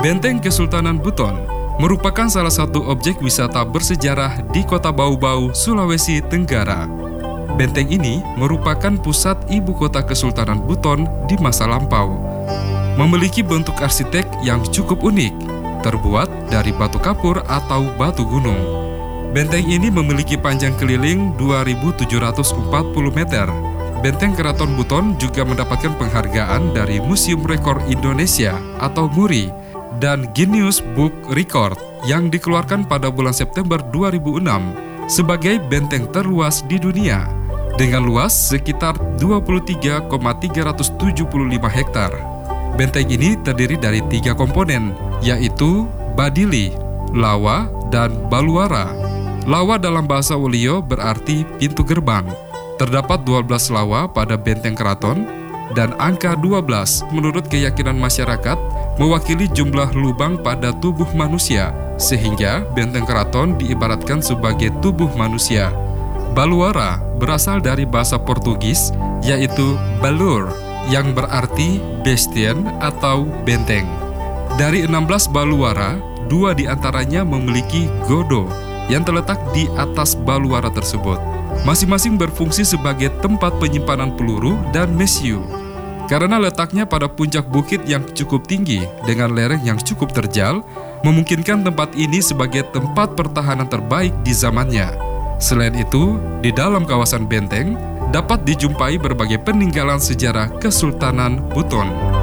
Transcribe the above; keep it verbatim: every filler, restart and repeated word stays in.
Benteng Kesultanan Buton merupakan salah satu objek wisata bersejarah di Kota Bau-Bau, Sulawesi Tenggara. Benteng ini merupakan pusat ibu kota Kesultanan Buton di masa lampau. Memiliki bentuk arsitek yang cukup unik, terbuat dari batu kapur atau batu gunung. Benteng ini memiliki panjang keliling dua ribu tujuh ratus empat puluh meter. Benteng Keraton Buton juga mendapatkan penghargaan dari Museum Rekor Indonesia atau MURI dan Guinness Book Record yang dikeluarkan pada bulan September dua ribu enam sebagai benteng terluas di dunia dengan luas sekitar dua puluh tiga koma tiga tujuh lima hektar. Benteng ini terdiri dari tiga komponen, yaitu Badili, Lawa, dan Baluara. Lawa dalam bahasa Wolio berarti pintu gerbang. Terdapat dua belas lawa pada benteng keraton, dan angka dua belas menurut keyakinan masyarakat mewakili jumlah lubang pada tubuh manusia, sehingga benteng keraton diibaratkan sebagai tubuh manusia. Baluara berasal dari bahasa Portugis, yaitu balur, yang berarti bastion atau benteng. Dari enam belas baluara, dua diantaranya memiliki godo yang terletak di atas baluara tersebut. Masing-masing berfungsi sebagai tempat penyimpanan peluru dan mesiu. Karena letaknya pada puncak bukit yang cukup tinggi dengan lereng yang cukup terjal, memungkinkan tempat ini sebagai tempat pertahanan terbaik di zamannya. Selain itu, di dalam kawasan benteng dapat dijumpai berbagai peninggalan sejarah Kesultanan Buton.